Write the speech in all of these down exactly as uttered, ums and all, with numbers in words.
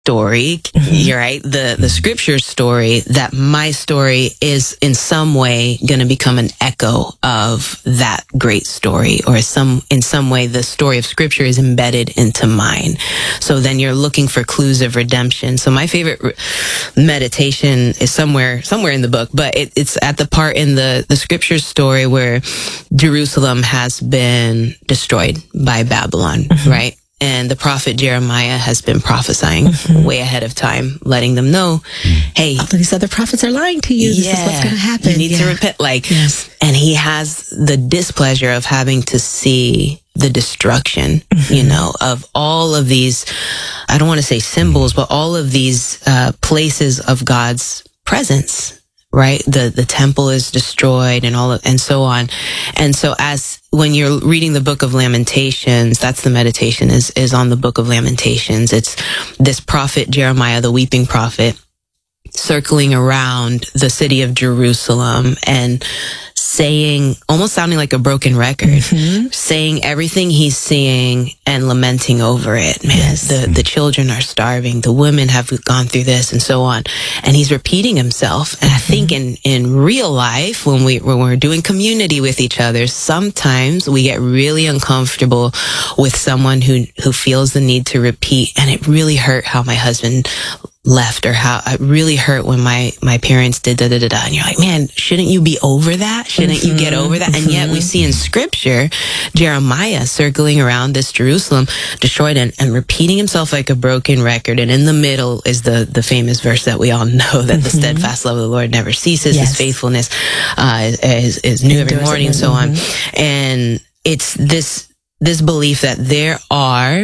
story, you're right, the, the scripture story, that my story is in some way going to become an echo of that great story, or some, in some way, the story of scripture is embedded into mine. So then you're looking for clues of redemption. So my favorite re- meditation is somewhere, somewhere in the book, but it, it's at the part in the, the scripture story where Jerusalem has been destroyed by Babylon, mm-hmm. right? And the prophet Jeremiah has been prophesying mm-hmm. way ahead of time, letting them know, hey, all of these other prophets are lying to you. This yeah, is what's going to happen. You need yeah. to repent. Like, yes. And he has the displeasure of having to see the destruction, mm-hmm. you know, of all of these, I don't want to say symbols, but all of these uh, places of God's presence. Right? The, the temple is destroyed and all of, and so on. And so as, when you're reading the book of Lamentations, that's the meditation is, is on the book of Lamentations. It's this prophet Jeremiah, the weeping prophet, circling around the city of Jerusalem and saying, almost sounding like a broken record, mm-hmm. saying everything he's seeing and lamenting over it. Man, yes. the, the children are starving. The women have gone through this and so on. And he's repeating himself. And mm-hmm. I think in, in real life, when we, when we're doing community with each other, sometimes we get really uncomfortable with someone who, who feels the need to repeat. And it really hurt how my husband left, or how it really hurt when my, my parents did da da da da. And you're like, man, shouldn't you be over that? Shouldn't mm-hmm. you get over that? And yet we see in scripture, Jeremiah circling around this Jerusalem destroyed and, and repeating himself like a broken record. And in the middle is the, the famous verse that we all know, that mm-hmm. the steadfast love of the Lord never ceases. Yes. His faithfulness, uh, is, is new every morning and so on. Mm-hmm. And it's this, this belief that there are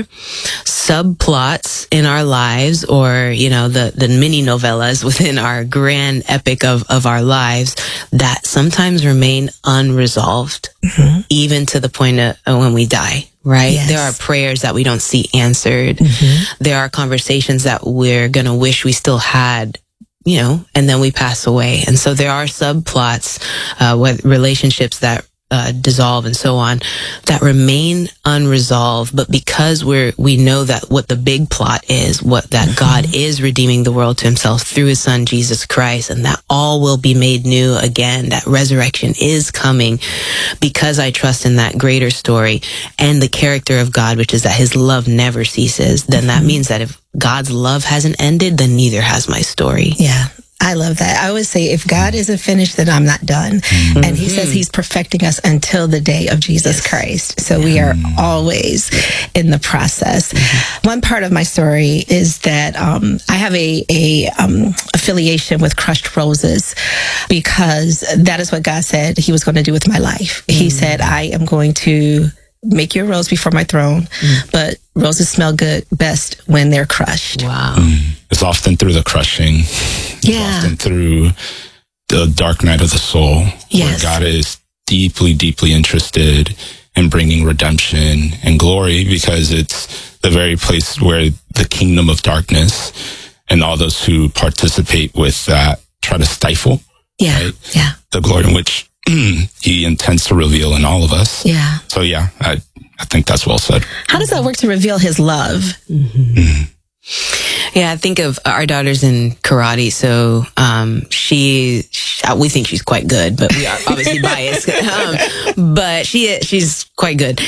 subplots in our lives, or, you know, the, the mini novellas within our grand epic of, of our lives that sometimes remain unresolved, mm-hmm. even to the point of, of when we die, right? Yes. There are prayers that we don't see answered. Mm-hmm. There are conversations that we're going to wish we still had, you know, and then we pass away. And so there are subplots, uh, with relationships that Uh, dissolve and so on, that remain unresolved. But because we're, we know that what the big plot is, what that mm-hmm. God is redeeming the world to himself through his son, Jesus Christ, and that all will be made new again, that resurrection is coming, because I trust in that greater story and the character of God, which is that his love never ceases, then mm-hmm. that means that if God's love hasn't ended, then neither has my story. Yeah. I love that. I always say, if God isn't finished, then I'm not done. Mm-hmm. And he says he's perfecting us until the day of Jesus yes. Christ. So we are always in the process. Mm-hmm. One part of my story is that um, I have a, a um, affiliation with Crushed Roses, because that is what God said he was going to do with my life. Mm-hmm. He said, I am going to make your rose before my throne, mm. but roses smell good best when they're crushed. Wow. Mm. It's often through the crushing. Yeah. It's often through the dark night of the soul. Yes. Where God is deeply, deeply interested in bringing redemption and glory, because it's the very place where the kingdom of darkness and all those who participate with that try to stifle. Yeah. Right? Yeah. The glory in which he intends to reveal in all of us. Yeah. So yeah, I, I think that's well said. How does that work to reveal his love? Mm-hmm. Mm-hmm. Yeah, I think of our daughter's in karate, so um, she, she, we think she's quite good, but we are obviously biased. Um, but she she's quite good,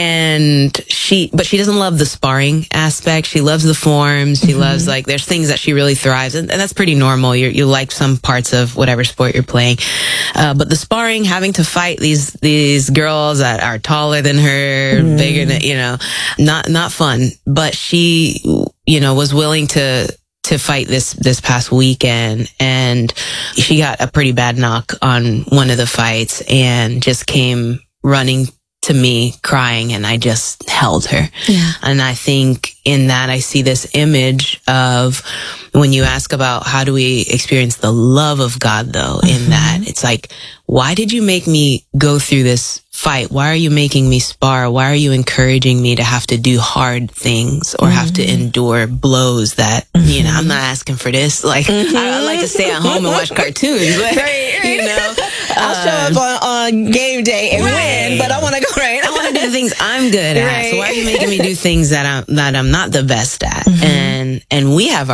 and she but she doesn't love the sparring aspect. She loves the forms. She mm-hmm. loves, like, there's things that she really thrives, and, and that's pretty normal. You you like some parts of whatever sport you're playing, uh, but the sparring, having to fight these these girls that are taller than her, mm. bigger than, you know, not not fun. But she, you know, was willing to, to fight this, this past weekend, and she got a pretty bad knock on one of the fights and just came running to me crying, and I just held her. Yeah. And I think in that I see this image of, when you ask about how do we experience the love of God, though, mm-hmm. in that it's like, why did you make me go through this fight? Why are you making me spar? Why are you encouraging me to have to do hard things or mm-hmm. have to endure blows that, mm-hmm. you know, I'm not asking for this. Like, mm-hmm. I, I like to stay at home and watch cartoons, but, right, right. you know, I'll show up on, on game day and Right. win, but I want to go right. I want to do the things I'm good at. Right. So why are you making me do things that I'm that I'm not the best at? And and we have